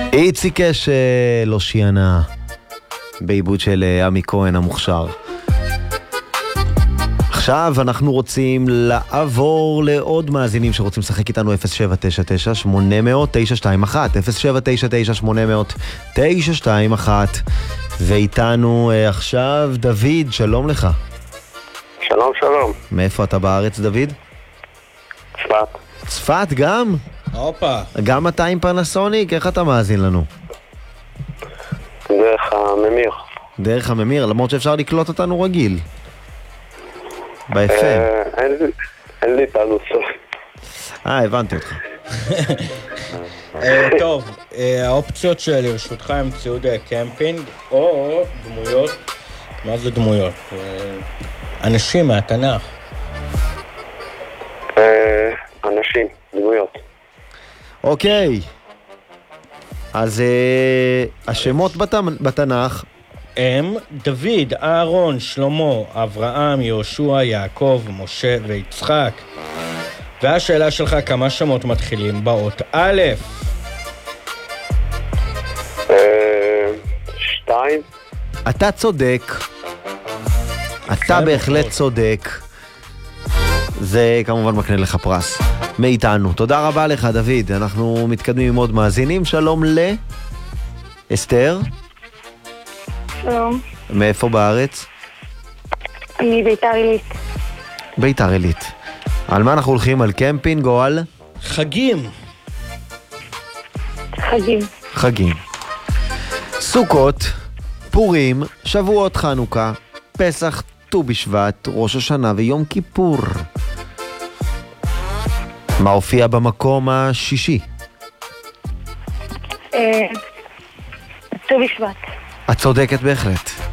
איציק אשל, אושיאנה, בעיבוד של עמי כהן המוכשר. עכשיו אנחנו רוצים לעבור לעוד מאזינים שרוצים לשחק איתנו. 0799-800-921 0799-800-921 ואיתנו עכשיו דוד, שלום לך. שלום, שלום. מאיפה אתה בארץ, דוד? צפת. צפת גם? הופה. גם אתה עם פנסוניק? איך אתה מאזין לנו? דרך הממיר. דרך הממיר, למרות שאפשר לקלוט אותנו רגיל. ב-FM. אין לי פנסון. הבנתי אותך. טוב, האופציות שלרשותך הם ציוד קמפינג או דמויות. מה זה דמויות? אנשים מהתנ"ך. אנשים, דמויות. אוקיי. אז השמות בתנ"ך הם דוד, אהרון, שלמה, אברהם, יהושע, יעקב, משה ויצחק. והשאלה שלך, כמה שמות מתחילים באות א'? 2. אתה צודק. אתה בהחלט צודק. זה כמובן מקנה לך פרס מאיתנו. תודה רבה לך, דוד. אנחנו מתקדמים עם עוד מאזינים. שלום לאסתר. שלום. מאיפה בארץ? מביתר עילית. ביתר עילית. על מה אנחנו הולכים? על קמפינג או על? חגים. חגים. חגים. סוכות, פורים, שבועות חנוכה, פסח, ט"ו בשבט, ראש השנה ויום כיפור. מה הופיע במקום השישי? ט"ו בשבט. את צודקת בהחלט.